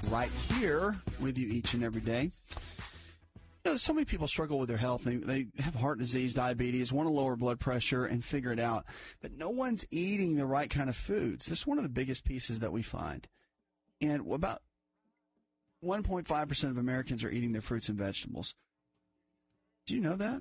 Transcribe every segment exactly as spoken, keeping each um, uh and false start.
right here with you each and every day. You know, so many people struggle with their health. They, they have heart disease, diabetes, want to lower blood pressure and figure it out. But no one's eating the right kind of foods. This is one of the biggest pieces that we find. And about one point five percent of Americans are eating their fruits and vegetables. Do you know that?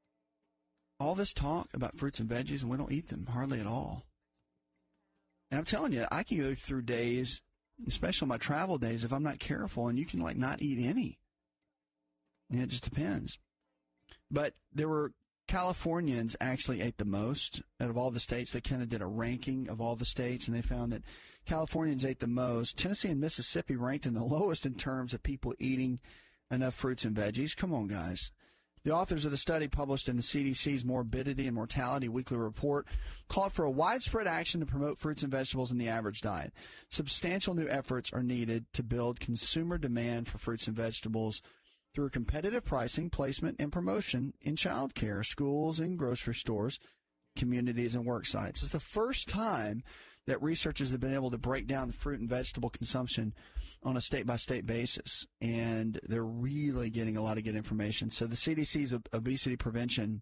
All this talk about fruits and veggies, and we don't eat them hardly at all. And I'm telling you, I can go through days, especially my travel days, if I'm not careful, and you can like not eat any. And it just depends. But there were Californians actually ate the most out of all the states. They kind of did a ranking of all the states, and they found that Californians ate the most. Tennessee and Mississippi ranked in the lowest in terms of people eating enough fruits and veggies. Come on, guys. The authors of the study, published in the C D C's Morbidity and Mortality Weekly Report, called for a widespread action to promote fruits and vegetables in the average diet. Substantial new efforts are needed to build consumer demand for fruits and vegetables through competitive pricing, placement, and promotion in child care, schools, and grocery stores, communities, and work sites. It's the first time that researchers have been able to break down the fruit and vegetable consumption on a state-by-state basis, and they're really getting a lot of good information. So the C D C's Obesity Prevention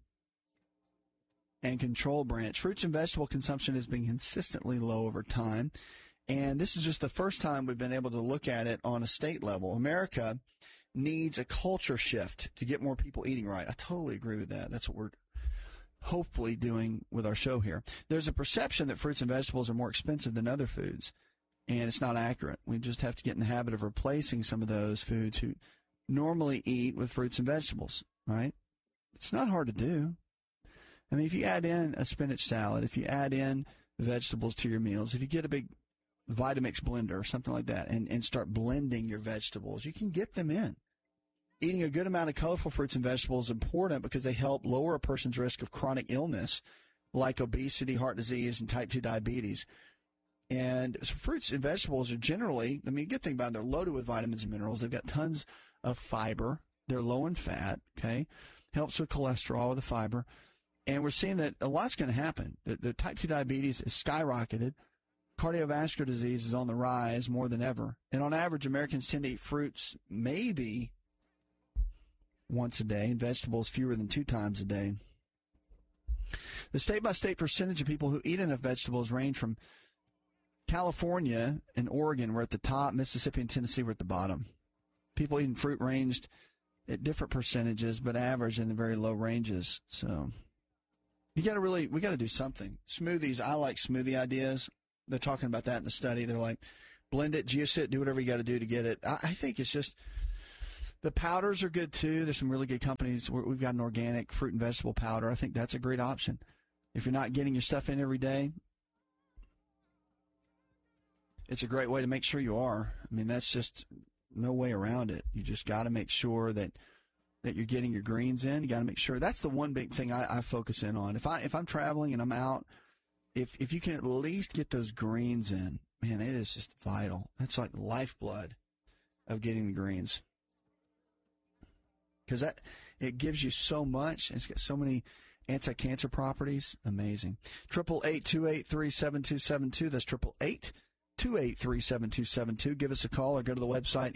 and Control Branch, fruits and vegetable consumption has been consistently low over time, and this is just the first time we've been able to look at it on a state level. America needs a culture shift to get more people eating right. I totally agree with that. That's what we're hopefully doing with our show here. There's a perception that fruits and vegetables are more expensive than other foods, and it's not accurate. We just have to get in the habit of replacing some of those foods who normally eat with fruits and vegetables, right? It's not hard to do. I mean, if you add in a spinach salad, if you add in vegetables to your meals, if you get a big Vitamix blender or something like that and, and start blending your vegetables, you can get them in. Eating a good amount of colorful fruits and vegetables is important because they help lower a person's risk of chronic illness like obesity, heart disease, and type two diabetes. And so fruits and vegetables are generally, I mean, a good thing about them, they're loaded with vitamins and minerals. They've got tons of fiber. They're low in fat, okay? Helps with cholesterol with the fiber. And we're seeing that a lot's going to happen. The, the type two diabetes is skyrocketed. Cardiovascular disease is on the rise more than ever. And on average, Americans tend to eat fruits maybe once a day, and vegetables fewer than two times a day. The state-by-state percentage of people who eat enough vegetables range from California and Oregon were at the top, Mississippi and Tennessee were at the bottom. People eating fruit ranged at different percentages, but average in the very low ranges. So you got to really, we got to do something. Smoothies, I like smoothie ideas. They're talking about that in the study. They're like, blend it, juice it, do whatever you got to do to get it. I, I think it's just, the powders are good too. There's some really good companies. We've got an organic fruit and vegetable powder. I think that's a great option. If you're not getting your stuff in every day, it's a great way to make sure you are. I mean, that's just no way around it. You just got to make sure that that you're getting your greens in. You got to make sure. That's the one big thing I, I focus in on. If I if I'm traveling and I'm out, if if you can at least get those greens in, man, it is just vital. That's like the lifeblood of getting the greens. Because that it gives you so much. It's got so many anti-cancer properties. Amazing. Triple eight two eight three seven two seven two. That's triple eight two eight three seven two seven two. Give us a call or go to the website.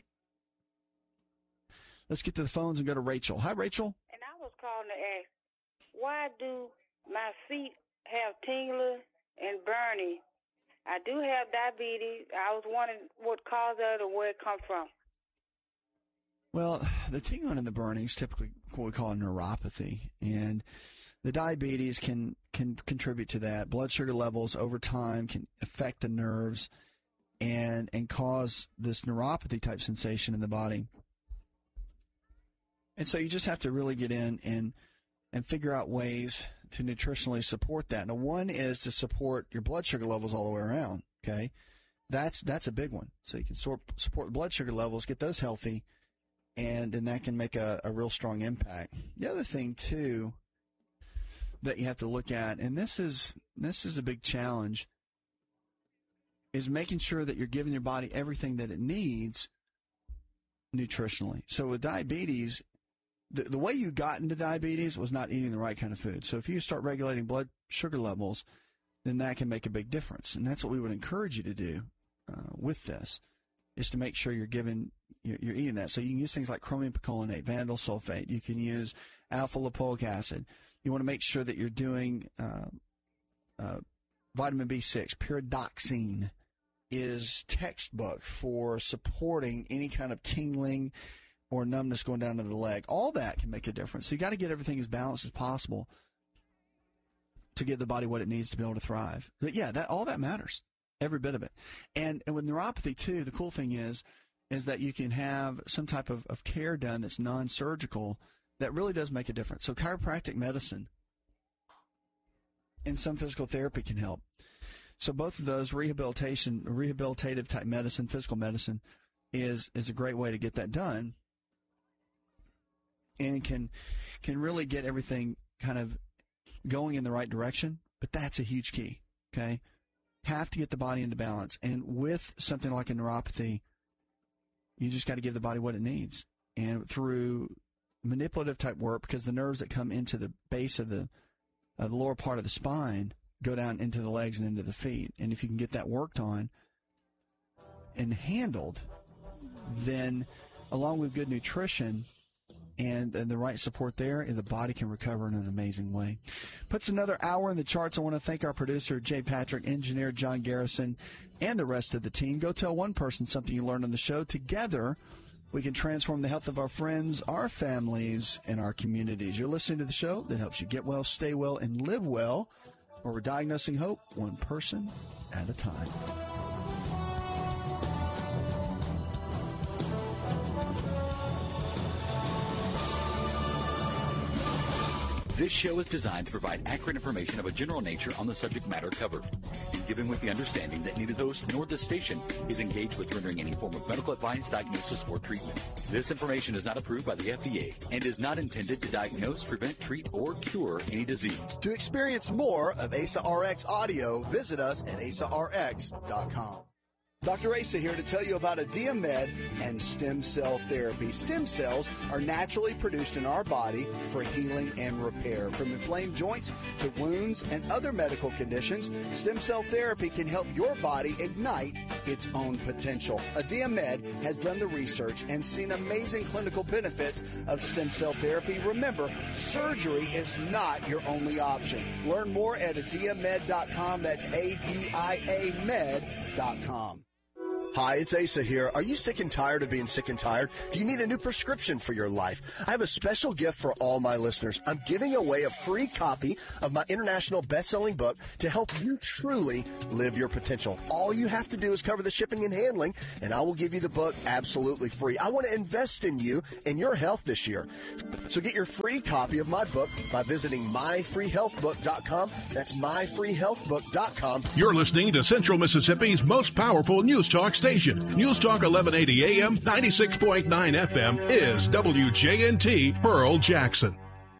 Let's get to the phones and go to Rachel. Hi, Rachel. And I was calling to ask, why do my feet have tingling and burning? I do have diabetes. I was wondering what caused it or where it comes from. Well, the tingling and the burning is typically what we call a neuropathy, and the diabetes can, can contribute to that. Blood sugar levels over time can affect the nerves and and cause this neuropathy type sensation in the body. And so you just have to really get in and and figure out ways to nutritionally support that. Now, one is to support your blood sugar levels all the way around, okay? That's that's a big one. So you can sort, support the blood sugar levels, get those healthy, and then that can make a, a real strong impact. The other thing, too, that you have to look at, and this is this is a big challenge, is making sure that you're giving your body everything that it needs nutritionally. So with diabetes, the, the way you got into diabetes was not eating the right kind of food. So if you start regulating blood sugar levels, then that can make a big difference. And that's what we would encourage you to do uh, with this. is to make sure you're giving you're, you're eating that. So you can use things like chromium picolinate, vanadil sulfate. You can use alpha lipoic acid. You want to make sure that you're doing uh, uh, vitamin B six. Pyridoxine is textbook for supporting any kind of tingling or numbness going down to the leg. All that can make a difference. So you got to get everything as balanced as possible to give the body what it needs to be able to thrive. But yeah, that all that matters, every bit of it. And, and with neuropathy too, the cool thing is, is that you can have some type of, of care done that's non-surgical that really does make a difference. So chiropractic medicine and some physical therapy can help. So both of those, rehabilitation, rehabilitative type medicine, physical medicine, is is a great way to get that done, and can can really get everything kind of going in the right direction. But that's a huge key. Okay, have to get the body into balance, and with something like a neuropathy, you just got to give the body what it needs, and through manipulative type work, because the nerves that come into the base of the of the lower part of the spine go down into the legs and into the feet. And if you can get that worked on and handled, then along with good nutrition and, and the right support there, the body can recover in an amazing way. Puts another hour in the charts. I want to thank our producer, Jay Patrick, engineer John Garrison, and the rest of the team. Go tell one person something you learned on the show. Together, we can transform the health of our friends, our families, and our communities. You're listening to the show that helps you get well, stay well, and live well, where we're diagnosing hope one person at a time. This show is designed to provide accurate information of a general nature on the subject matter covered, and given with the understanding that neither the host nor the station is engaged with rendering any form of medical advice, diagnosis, or treatment. This information is not approved by the F D A and is not intended to diagnose, prevent, treat, or cure any disease. To experience more of A S A R X audio, visit us at A S A R X dot com. Doctor Asa here to tell you about Adiamed and stem cell therapy. Stem cells are naturally produced in our body for healing and repair. From inflamed joints to wounds and other medical conditions, stem cell therapy can help your body ignite its own potential. Adiamed has done the research and seen amazing clinical benefits of stem cell therapy. Remember, surgery is not your only option. Learn more at adiamed dot com. That's A D I A med dot com. Hi, it's Asa here. Are you sick and tired of being sick and tired? Do you need a new prescription for your life? I have a special gift for all my listeners. I'm giving away a free copy of my international best-selling book to help you truly live your potential. All you have to do is cover the shipping and handling, and I will give you the book absolutely free. I want to invest in you and your health this year. So get your free copy of my book by visiting my free health book dot com. That's my free health book dot com. You're listening to Central Mississippi's most powerful news talk station. News Talk eleven eighty A M, ninety-six point nine F M is W J N T Pearl Jackson.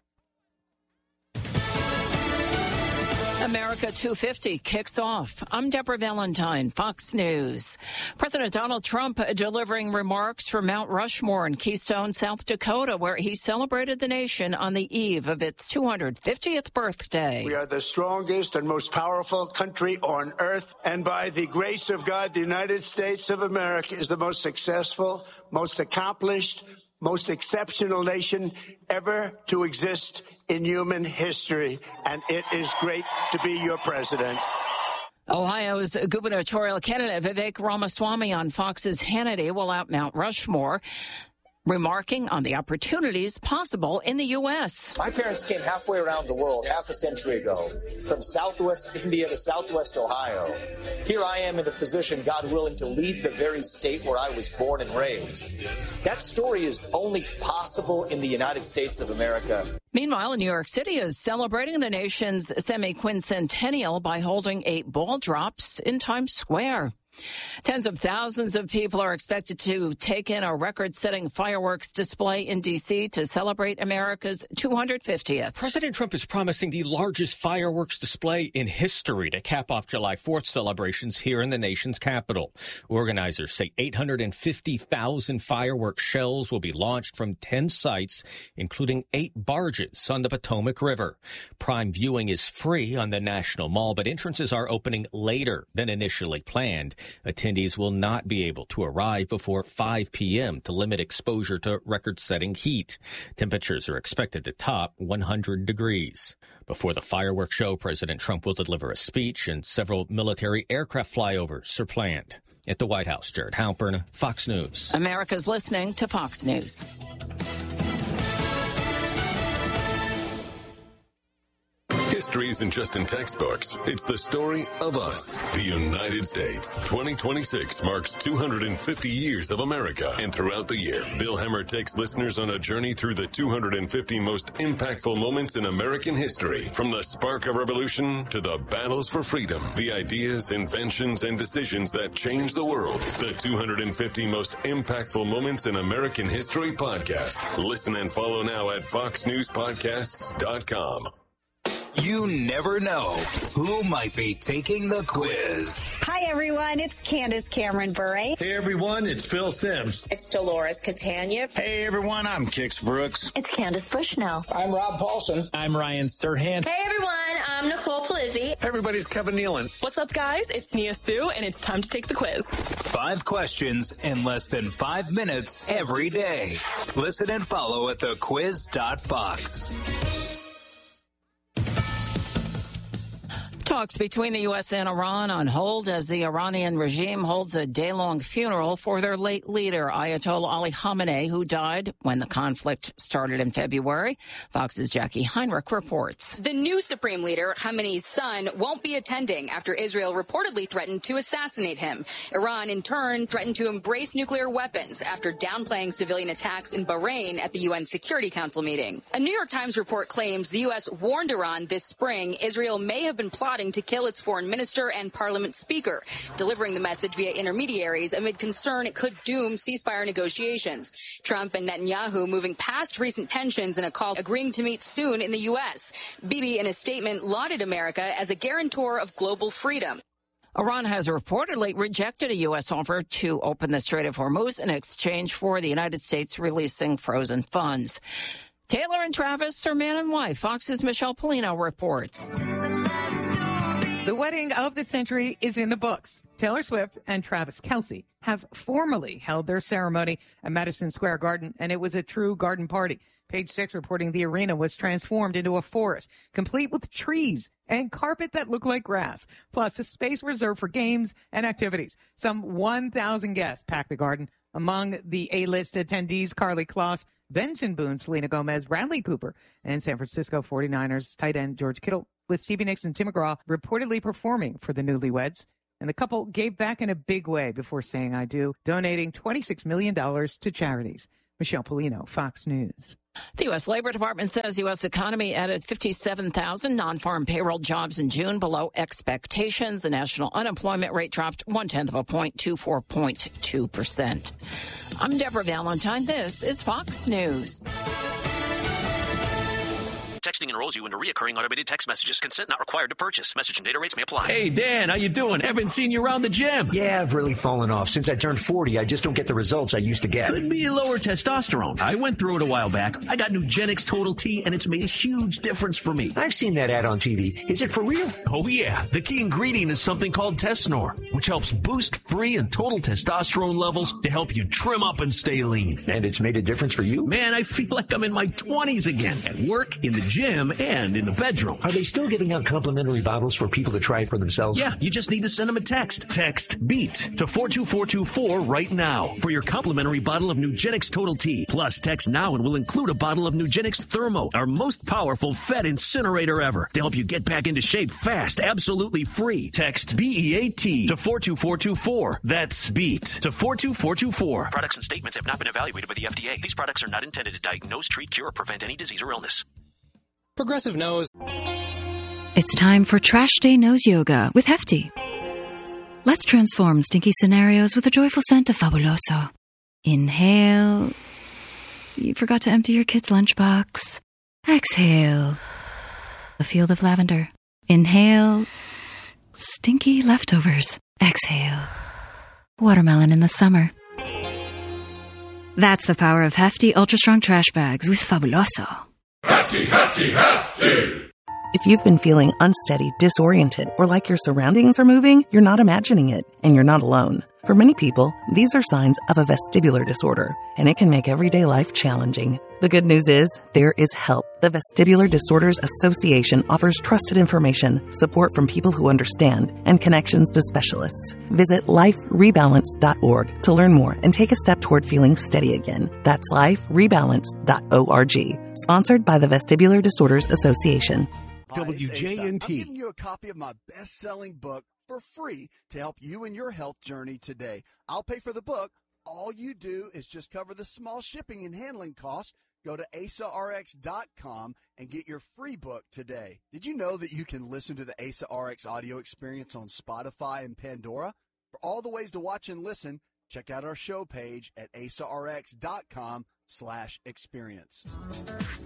America two fifty kicks off. I'm Deborah Valentine, Fox News. President Donald Trump delivering remarks from Mount Rushmore in Keystone, South Dakota, where he celebrated the nation on the eve of its two hundred fiftieth birthday. We are the strongest and most powerful country on earth, and by the grace of God, the United States of America is the most successful, most accomplished, most exceptional nation ever to exist in human history, and it is great to be your president. Ohio's gubernatorial candidate Vivek Ramaswamy on Fox's Hannity will out Mount Rushmore, remarking on the opportunities possible in the U S. My parents came halfway around the world half a century ago, from southwest India to southwest Ohio. Here I am in a position, God willing, to lead the very state where I was born and raised. That story is only possible in the United States of America. Meanwhile, New York City is celebrating the nation's semi-quincentennial by holding eight ball drops in Times Square. Tens of thousands of people are expected to take in a record-setting fireworks display in D C to celebrate America's two hundred fiftieth. President Trump is promising the largest fireworks display in history to cap off July fourth celebrations here in the nation's capital. Organizers say eight hundred fifty thousand fireworks shells will be launched from ten sites, including eight barges on the Potomac River. Prime viewing is free on the National Mall, but entrances are opening later than initially planned. Attendees will not be able to arrive before five p.m. to limit exposure to record-setting heat. Temperatures are expected to top one hundred degrees. Before the fireworks show, President Trump will deliver a speech, and several military aircraft flyovers are planned. At the White House, Jared Halpern, Fox News. America's listening to Fox News. History isn't just in textbooks. It's the story of us, the United States. twenty twenty-six marks two hundred fifty years of America. And throughout the year, Bill Hemmer takes listeners on a journey through the two hundred fifty most impactful moments in American history. From the spark of revolution to the battles for freedom, the ideas, inventions, and decisions that changed the world. The two hundred fifty most impactful moments in American history podcast. Listen and follow now at fox news podcasts dot com. You never know who might be taking the quiz. Hi, everyone. It's Candace Cameron Bure. Hey, everyone. It's Phil Sims. It's Dolores Catania. Hey, everyone. I'm Kix Brooks. It's Candace Bushnell. I'm Rob Paulson. I'm Ryan Serhant. Hey, everyone. I'm Nicole Palizzi. Hey, everybody's Kevin Nealon. What's up, guys? It's Nia Sue, and it's time to take the quiz. Five questions in less than five minutes every day. Listen and follow at the quiz dot fox. Talks between the U S and Iran on hold as the Iranian regime holds a day-long funeral for their late leader, Ayatollah Ali Khamenei, who died when the conflict started in February. Fox's Jackie Heinrich reports. The new supreme leader, Khamenei's son, won't be attending after Israel reportedly threatened to assassinate him. Iran, in turn, threatened to embrace nuclear weapons after downplaying civilian attacks in Bahrain at the U N Security Council meeting. A New York Times report claims the U S warned Iran this spring Israel may have been plotting to kill its foreign minister and parliament speaker, delivering the message via intermediaries amid concern it could doom ceasefire negotiations. Trump and Netanyahu moving past recent tensions in a call agreeing to meet soon in the U S. Bibi, in a statement, lauded America as a guarantor of global freedom. Iran has reportedly rejected a U S offer to open the Strait of Hormuz in exchange for the United States releasing frozen funds. Taylor and Travis are man and wife. Fox's Michelle Polino reports. The wedding of the century is in the books. Taylor Swift and Travis Kelce have formally held their ceremony at Madison Square Garden, and it was a true garden party. Page Six reporting the arena was transformed into a forest, complete with trees and carpet that looked like grass, plus a space reserved for games and activities. Some one thousand guests packed the garden. Among the A-list attendees, Carly Kloss, Benson Boone, Selena Gomez, Bradley Cooper, and San Francisco forty-niners tight end George Kittle, with Stevie Nicks and Tim McGraw reportedly performing for the newlyweds. And the couple gave back in a big way before saying I do, donating twenty-six million dollars to charities. Michelle Polino, Fox News. The U S. Labor Department says U S economy added fifty-seven thousand non-farm payroll jobs in June, below expectations. The national unemployment rate dropped one-tenth of a point to four point two percent. I'm Deborah Valentine. This is Fox News. Texting enrolls you into reoccurring automated text messages. Consent not required to purchase. Message and data rates may apply. Hey, Dan, how you doing? Haven't seen you around the gym. Yeah, I've really fallen off. Since I turned forty, I just don't get the results I used to get. Could be lower testosterone. I went through it a while back. I got Nugenix Total T, and it's made a huge difference for me. I've seen that ad on T V. Is it for real? Oh, yeah. The key ingredient is something called Tesnor, which helps boost free and total testosterone levels to help you trim up and stay lean. And it's made a difference for you? Man, I feel like I'm in my twenties again. At work, in the gym, and in the bedroom. Are they still giving out complimentary bottles for people to try it for themselves? Yeah, you just need to send them a text. Text BEAT to four two four two four right now for your complimentary bottle of Nugenix Total T. Plus, text now and we'll include a bottle of Nugenix Thermo, our most powerful fat incinerator ever, to help you get back into shape fast, absolutely free. Text B E A T to four two four two four. That's BEAT to four two four two four. Products and statements have not been evaluated by the F D A. These products are not intended to diagnose, treat, cure, or prevent any disease or illness. Progressive knows. It's time for Trash Day Nose Yoga with Hefty. Let's transform stinky scenarios with a joyful scent of Fabuloso. Inhale. You forgot to empty your kid's lunchbox. Exhale. A field of lavender. Inhale. Stinky leftovers. Exhale. Watermelon in the summer. That's the power of Hefty Ultra Strong Trash Bags with Fabuloso. Hefty, hefty, hefty! If you've been feeling unsteady, disoriented, or like your surroundings are moving, you're not imagining it, and you're not alone. For many people, these are signs of a vestibular disorder, and it can make everyday life challenging. The good news is, there is help. The Vestibular Disorders Association offers trusted information, support from people who understand, and connections to specialists. Visit life rebalance dot org to learn more and take a step toward feeling steady again. That's life rebalance dot org. Sponsored by the Vestibular Disorders Association. W J N T. I'm giving you a copy of my best-selling book for free to help you in your health journey today. I'll pay for the book. All you do is just cover the small shipping and handling costs. Go to asa r x dot com and get your free book today. Did you know that you can listen to the Asa R X audio experience on Spotify and Pandora? For all the ways to watch and listen, check out our show page at asa r x dot com slash experience.